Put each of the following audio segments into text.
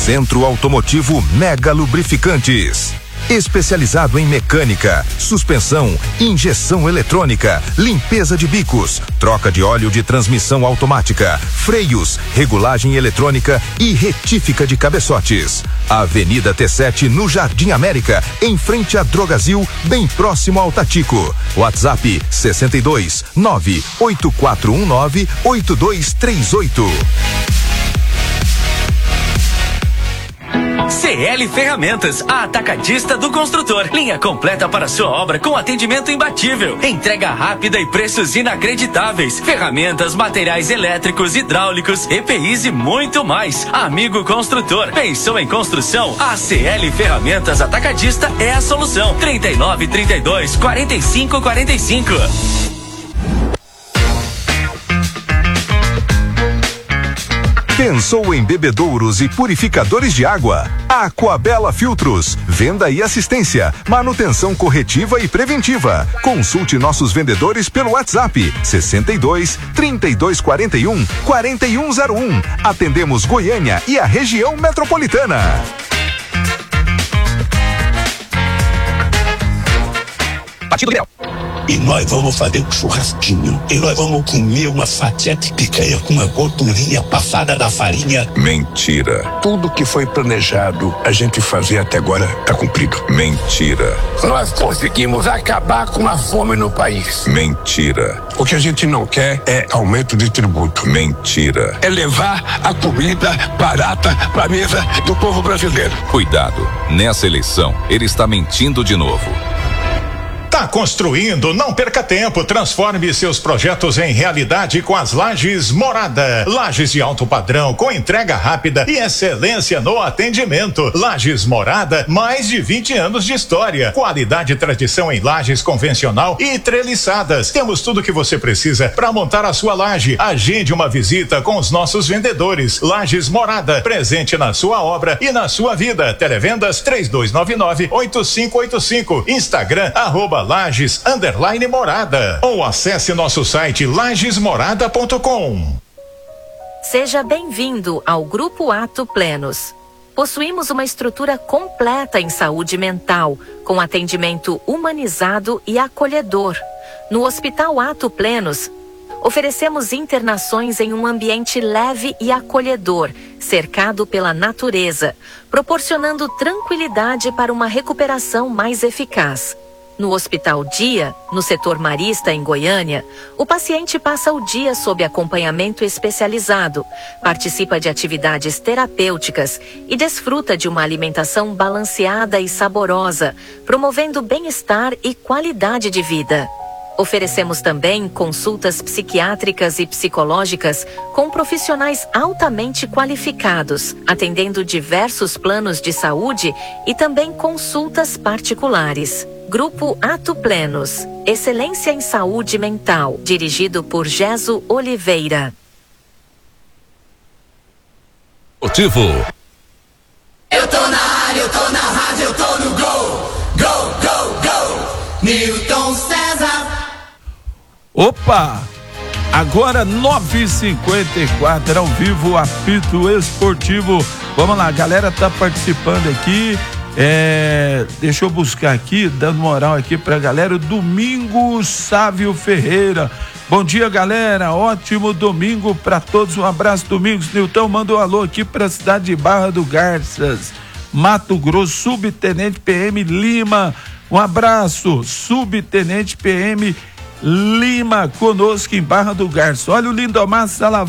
Centro Automotivo Mega Lubrificantes. Especializado em mecânica, suspensão, injeção eletrônica, limpeza de bicos, troca de óleo de transmissão automática, freios, regulagem eletrônica e retífica de cabeçotes. Avenida T7 no Jardim América, em frente à Drogazil, bem próximo ao Tatico. WhatsApp 62 98419 8238. CL Ferramentas, a atacadista do construtor. Linha completa para sua obra com atendimento imbatível. Entrega rápida e preços inacreditáveis. Ferramentas, materiais elétricos, hidráulicos, EPIs e muito mais. Amigo construtor, pensou em construção? A CL Ferramentas Atacadista é a solução. 3932 4545. Pensou em bebedouros e purificadores de água? Aquabela Filtros, venda e assistência, manutenção corretiva e preventiva. Consulte nossos vendedores pelo WhatsApp 62 3241 4101. Atendemos Goiânia e a região metropolitana. Partido Ideal. E nós vamos fazer um churrasquinho. E nós vamos comer uma fatia de picanha com uma gordurinha passada da farinha. Mentira. Tudo que foi planejado a gente fazer até agora tá cumprido. Mentira. Nós conseguimos acabar com a fome no país. Mentira. O que a gente não quer é aumento de tributo. Mentira. É levar a comida barata pra mesa do povo brasileiro. Cuidado. Nessa eleição, ele está mentindo de novo. Tá construindo? Não perca tempo. Transforme seus projetos em realidade com as Lajes Morada. Lajes de alto padrão, com entrega rápida e excelência no atendimento. Lajes Morada, mais de 20 anos de história. Qualidade e tradição em lajes convencional e treliçadas. Temos tudo que você precisa para montar a sua laje. Agende uma visita com os nossos vendedores. Lajes Morada, presente na sua obra e na sua vida. Televendas 3299-8585. Instagram @Lajes_Morada ou acesse nosso site lajesmorada.com. Seja bem-vindo ao Grupo Ato Plenos. Possuímos uma estrutura completa em saúde mental, com atendimento humanizado e acolhedor. No Hospital Ato Plenos, oferecemos internações em um ambiente leve e acolhedor, cercado pela natureza, proporcionando tranquilidade para uma recuperação mais eficaz. No Hospital Dia, no setor marista em Goiânia, o paciente passa o dia sob acompanhamento especializado, participa de atividades terapêuticas e desfruta de uma alimentação balanceada e saborosa, promovendo bem-estar e qualidade de vida. Oferecemos também consultas psiquiátricas e psicológicas com profissionais altamente qualificados, atendendo diversos planos de saúde e também consultas particulares. Grupo Ato Plenos, excelência em saúde mental, dirigido por Geso Oliveira. Motivo. Eu tô na área, eu tô na rádio, eu tô no gol. Gol, gol, gol. Newton César. Opa! Agora 9h54, ao vivo, apito esportivo. Vamos lá, a galera tá participando aqui. Deixa eu buscar aqui, dando moral aqui pra galera. Domingos Sávio Ferreira. Bom dia, galera. Ótimo domingo pra todos. Um abraço, Domingos. Nilton manda um alô aqui pra cidade de Barra do Garças, Mato Grosso. Subtenente PM Lima. Um abraço, Subtenente PM Lima, conosco em Barra do Garças. Olha o Lindomar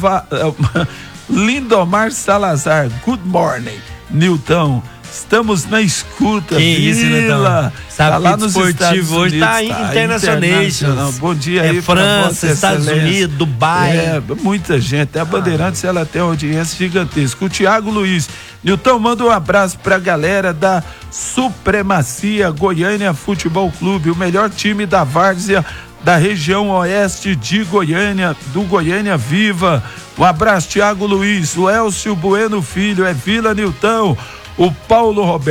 Salazar. Good morning, Nilton. Estamos na escuta. Que isso, Nilton. Tá lá nos esportivo hoje tá internacional. Bom dia aí. França, Estados Unidos, Dubai. Muita gente. A Bandeirantes, ela tem uma audiência gigantesca. O Thiago Luiz. Nilton, manda um abraço pra galera da Supremacia Goiânia Futebol Clube, o melhor time da várzea da região oeste de Goiânia, do Goiânia Viva. Um abraço, Thiago Luiz. O Elcio Bueno Filho, é Vila Nilton. O Paulo Roberto.